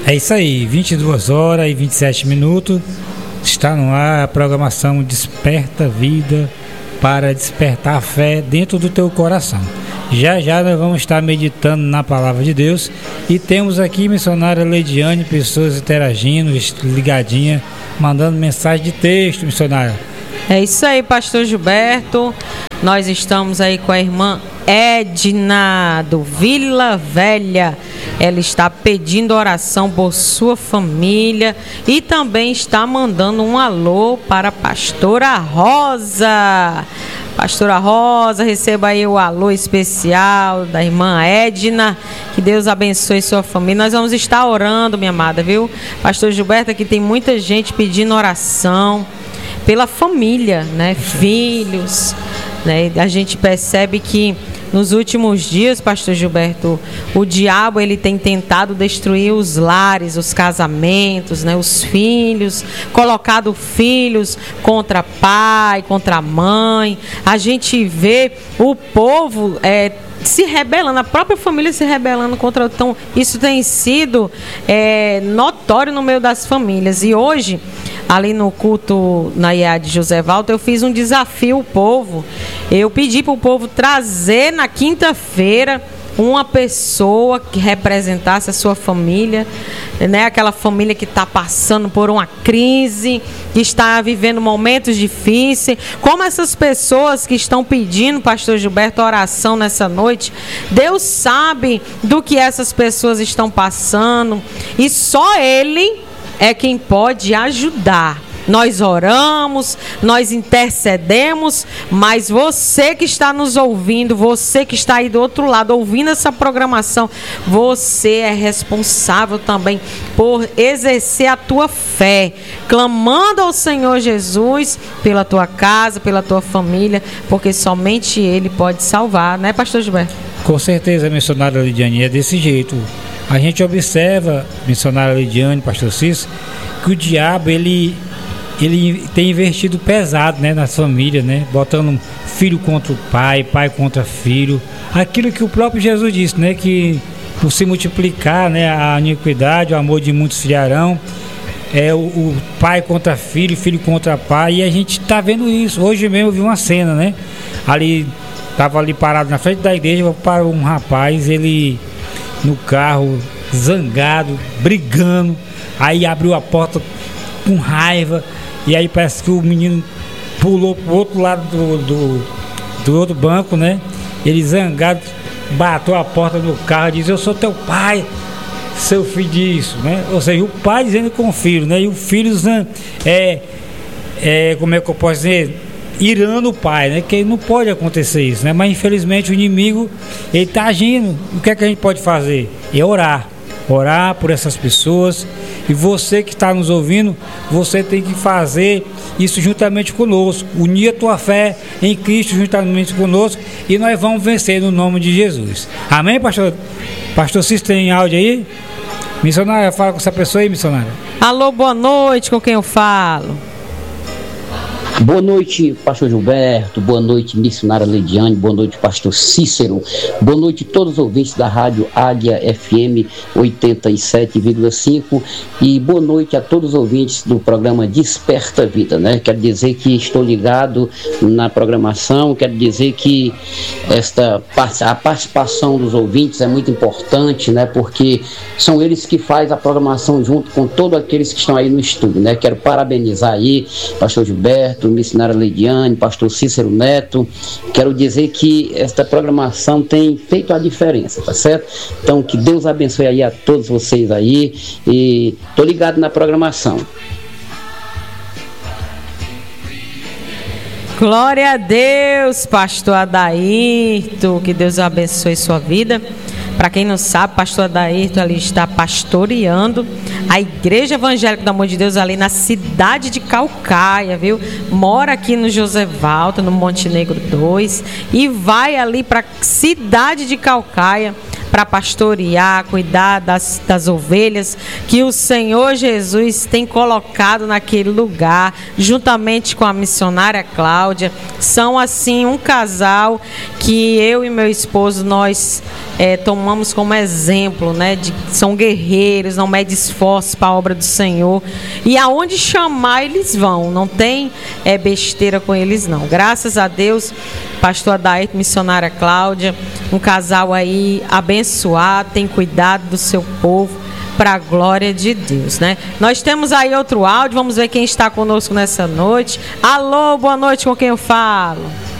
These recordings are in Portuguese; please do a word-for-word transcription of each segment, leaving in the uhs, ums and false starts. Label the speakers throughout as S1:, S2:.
S1: É isso aí, vinte e duas horas e vinte e sete minutos. Está no ar a programação Desperta Vida para despertar a fé dentro do teu coração. Já já nós vamos estar meditando na palavra de Deus e temos aqui missionária Leidiane, pessoas interagindo, ligadinha, mandando mensagem de texto, missionária.
S2: É isso aí, pastor Gilberto. Nós estamos aí com a irmã Edna do Vila Velha. Ela está pedindo oração por sua família e também está mandando um alô para a pastora Rosa. Pastora Rosa, receba aí o alô especial da irmã Edna. Que Deus abençoe sua família. Nós vamos estar orando, minha amada, viu? Pastor Gilberto, aqui tem muita gente pedindo oração pela família, né? Filhos, né? A gente percebe que nos últimos dias, pastor Gilberto, o diabo ele tem tentado destruir os lares, os casamentos, né, os filhos, colocado filhos contra pai, contra mãe. A gente vê o povo é, se rebelando, a própria família se rebelando contra. Então, isso tem sido é, notório no meio das famílias. E hoje, ali no culto na I A de José Walter, eu fiz um desafio ao povo. Eu pedi para o povo trazer na quinta-feira uma pessoa que representasse a sua família, né? Aquela família que está passando por uma crise, que está vivendo momentos difíceis. Como essas pessoas que estão pedindo, pastor Gilberto, oração nessa noite, Deus sabe do que essas pessoas estão passando e só Ele é quem pode ajudar. Nós oramos, nós intercedemos, mas você que está nos ouvindo, você que está aí do outro lado ouvindo essa programação, você é responsável também por exercer a tua fé, clamando ao Senhor Jesus pela tua casa, pela tua família, porque somente Ele pode salvar, né, pastor Gilberto?
S1: Com certeza, missionária Lidiane, é desse jeito. A gente observa, missionária Lidiane, pastor Cícero, que o diabo, ele... ele tem investido pesado, né, nas famílias, né, botando filho contra o pai, pai contra filho, aquilo que o próprio Jesus disse, né, que por se multiplicar, né, a iniquidade, o amor de muitos filharão, é o, o pai contra filho, filho contra pai, e a gente está vendo isso. Hoje mesmo eu vi uma cena, né, ali, estava ali parado na frente da igreja, para um rapaz, ele no carro, zangado, brigando, aí abriu a porta com raiva, e aí parece que o menino pulou pro outro lado do, do, do outro banco, né? Ele zangado, bateu a porta do carro e disse: eu sou teu pai, seu filho disso, né? Ou seja, o pai dizendo com o filho, né? E o filho, é, é, como é que eu posso dizer? Irando o pai, né? Que não pode acontecer isso, né? Mas infelizmente o inimigo, ele tá agindo. O que é que a gente pode fazer? É orar. Orar por essas pessoas. E você que está nos ouvindo, você tem que fazer isso juntamente conosco, unir a tua fé em Cristo juntamente conosco, e nós vamos vencer no nome de Jesus. Amém, pastor? Pastor Cícero, tem áudio aí? Missionária, fala com essa pessoa aí, missionária.
S2: Alô, boa noite, com quem eu falo?
S3: Boa noite, pastor Gilberto, boa noite, missionária Leidiane, boa noite, pastor Cícero, boa noite a todos os ouvintes da rádio Águia F M oitenta e sete vírgula cinco e boa noite a todos os ouvintes do programa Desperta Vida, né? Quero dizer que estou ligado na programação, quero dizer que esta, a participação dos ouvintes é muito importante, né? Porque são eles que fazem a programação junto com todos aqueles que estão aí no estúdio, né? Quero parabenizar aí, pastor Gilberto, missionária Leidiane, pastor Cícero Neto. Quero dizer que esta programação tem feito a diferença, tá certo? Então, que Deus abençoe aí a todos vocês aí, e tô ligado na programação.
S2: Glória a Deus, pastor Adairto, que Deus abençoe sua vida. Para quem não sabe, pastor Adairto ali está pastoreando a Igreja Evangélica do Amor de Deus ali na cidade de Caucaia, viu? Mora aqui no José Walter, no Montenegro dois, e vai ali para a cidade de Caucaia para pastorear, cuidar das, das ovelhas que o Senhor Jesus tem colocado naquele lugar, juntamente com a missionária Cláudia. São assim um casal que eu e meu esposo nós é, tomamos como exemplo, né? De, são guerreiros, não medem esforços para a obra do Senhor, e aonde chamar eles vão, não tem é, besteira com eles não. Graças a Deus, pastor Adair, missionária Cláudia, um casal aí abençoado, tem cuidado do seu povo para a glória de Deus, né? Nós temos aí outro áudio, vamos ver quem está conosco nessa noite. Alô, boa noite, com quem eu falo?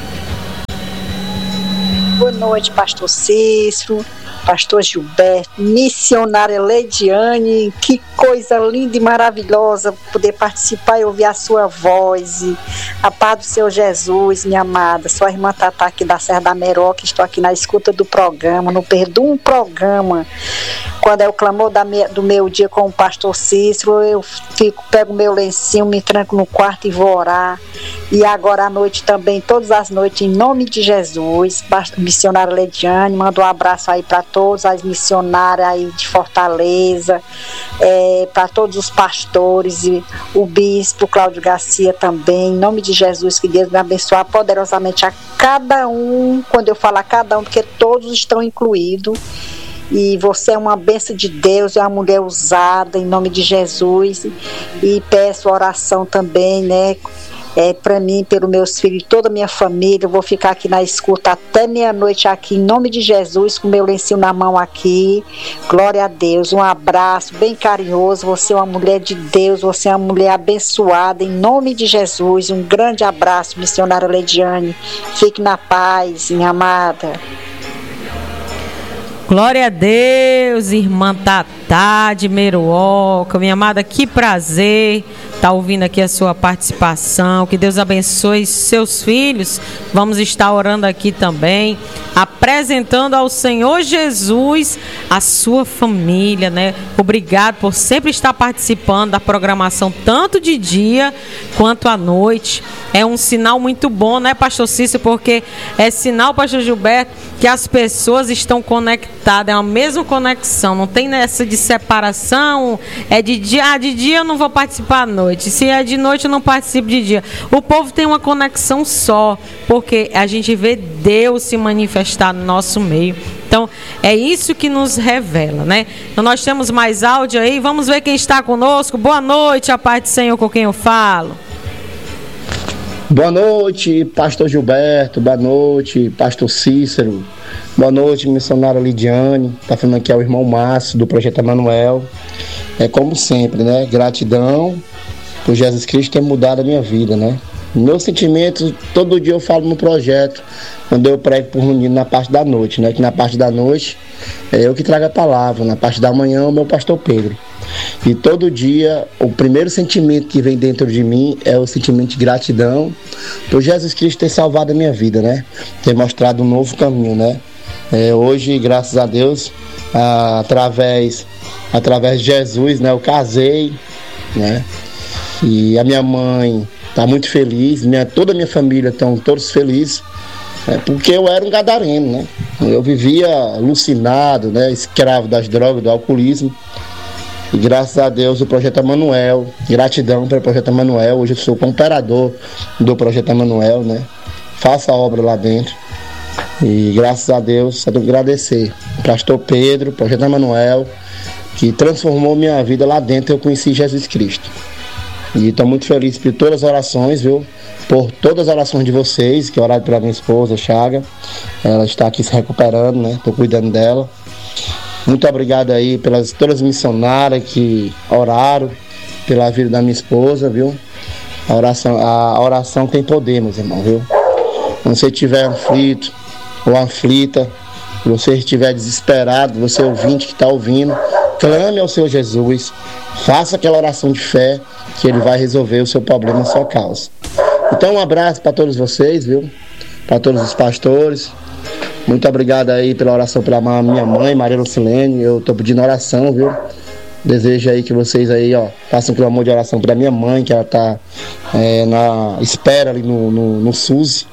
S4: Boa noite, pastor Cícero, pastor Gilberto, missionária Leidiane. Que coisa linda e maravilhosa poder participar e ouvir a sua voz. E a paz do Senhor Jesus, minha amada. Sua irmã Tatá aqui da Serra da Meroca. Estou aqui na escuta do programa. Não perdo um programa. Quando é o clamor da me, do meu dia com o pastor Cícero, eu fico, pego meu lencinho, me tranco no quarto e vou orar. E agora à noite também, todas as noites, em nome de Jesus, missionária Leidiane, mando um abraço aí para todas as missionárias aí de Fortaleza, é, para todos os pastores, e o bispo Cláudio Garcia também, em nome de Jesus, que Deus me abençoe poderosamente a cada um, quando eu falo a cada um, porque todos estão incluídos. E você é uma bênção de Deus, é uma mulher usada, em nome de Jesus. E peço oração também, né? É, para mim, pelos meus filhos e toda a minha família. Eu vou ficar aqui na escuta até meia-noite aqui, em nome de Jesus, com meu lencinho na mão aqui. Glória a Deus. Um abraço bem carinhoso. Você é uma mulher de Deus, você é uma mulher abençoada, em nome de Jesus. Um grande abraço, missionária Leidiane. Fique na paz, minha amada.
S2: Glória a Deus, irmã Tatá de Meruoca, minha amada, que prazer estar ouvindo aqui a sua participação. Que Deus abençoe seus filhos. Vamos estar orando aqui também, apresentando ao Senhor Jesus a sua família, né? Obrigado por sempre estar participando da programação, tanto de dia quanto à noite. É um sinal muito bom, né, pastor Cícero? Porque é sinal, pastor Gilberto, que as pessoas estão conectadas, é uma mesma conexão, não tem nessa de separação, é de dia, ah, de dia eu não vou participar à noite, se é de noite eu não participo de dia. O povo tem uma conexão só, porque a gente vê Deus se manifestar no nosso meio. Então, é isso que nos revela, né? Então, nós temos mais áudio aí, vamos ver quem está conosco. Boa noite, a paz do Senhor, com quem eu falo.
S5: Boa noite, pastor Gilberto, boa noite, pastor Cícero, boa noite, missionária Lidiane. Tá falando aqui é o irmão Márcio, do Projeto Emanuel. É como sempre, né? Gratidão por Jesus Cristo ter mudado a minha vida, né? Meus sentimentos, todo dia eu falo no projeto, quando eu prego por um na parte da noite, né? Que na parte da noite é eu que trago a palavra, na parte da manhã é o meu pastor Pedro. E todo dia, o primeiro sentimento que vem dentro de mim é o sentimento de gratidão por Jesus Cristo ter salvado a minha vida, né? Ter mostrado um novo caminho, né? É, hoje, graças a Deus, ah, através, através de Jesus, né? Eu casei, né? E a minha mãe está muito feliz, minha, toda a minha família estão todos felizes, né? Porque eu era um gadareno, né? Eu vivia alucinado, né? Escravo das drogas, do alcoolismo. E graças a Deus o Projeto Emanuel, gratidão para o Projeto Emanuel, hoje eu sou cooperador do Projeto Emanuel, né? Faço a obra lá dentro. E graças a Deus, só tenho que agradecer o pastor Pedro, o Projeto Emanuel, que transformou minha vida lá dentro. Eu conheci Jesus Cristo. E estou muito feliz por todas as orações, viu? Por todas as orações de vocês, que oraram pela minha esposa, Chaga. Ela está aqui se recuperando, né? Estou cuidando dela. Muito obrigado aí pelas todas as missionárias que oraram pela vida da minha esposa, viu? A oração, a oração tem poder, meus irmãos, viu? Quando você estiver aflito ou aflita, se você estiver desesperado, você ouvinte que está ouvindo, clame ao Senhor Jesus, faça aquela oração de fé, que Ele vai resolver o seu problema, a sua causa. Então um abraço para todos vocês, viu? Para todos os pastores. Muito obrigado aí pela oração pela minha mãe, Maria Lucilene. Eu tô pedindo oração, viu? Desejo aí que vocês aí, ó, façam pelo amor de oração pela minha mãe, que ela tá é, na espera ali no, no, no SUS,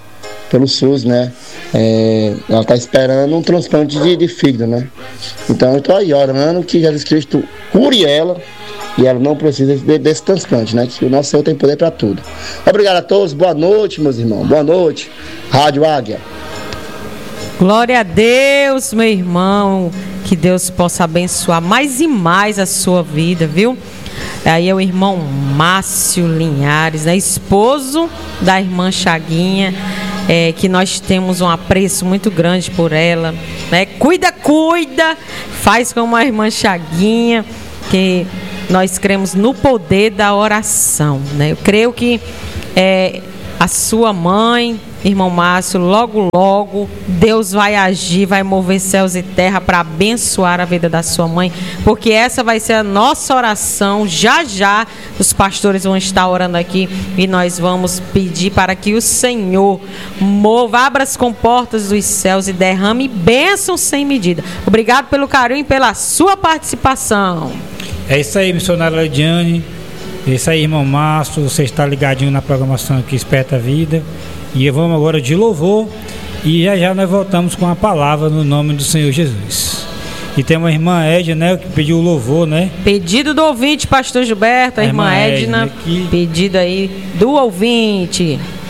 S5: pelo SUS, né? É, ela está esperando um transplante de, de fígado, né? Então eu estou aí orando que Jesus Cristo cure ela e ela não precisa de, desse transplante, né? Que o nosso Senhor tem poder para tudo. Obrigado a todos, boa noite, meus irmãos, boa noite, Rádio Águia.
S2: Glória a Deus, meu irmão, que Deus possa abençoar mais e mais a sua vida, viu? Aí é o irmão Márcio Linhares, né? Esposo da irmã Chaguinha, é, que nós temos um apreço muito grande por ela, né? Cuida, cuida, faz como a irmã Chaguinha, que nós cremos no poder da oração, né? Eu creio que é, a sua mãe, irmão Márcio, logo, logo, Deus vai agir, vai mover céus e terra para abençoar a vida da sua mãe, porque essa vai ser a nossa oração. Já, já, os pastores vão estar orando aqui e nós vamos pedir para que o Senhor mova, abra as comportas dos céus e derrame bênçãos sem medida. Obrigado pelo carinho e pela sua participação.
S1: É isso aí, missionária Lidiane. É isso aí, irmão Márcio. Você está ligadinho na programação aqui, Esperta Vida. E vamos agora de louvor. E já já nós voltamos com a palavra no nome do Senhor Jesus. E tem uma irmã Edna, né, que pediu o louvor, né?
S2: Pedido do ouvinte, pastor Gilberto, a, a irmã, irmã Edna, Edna pedido aí do ouvinte.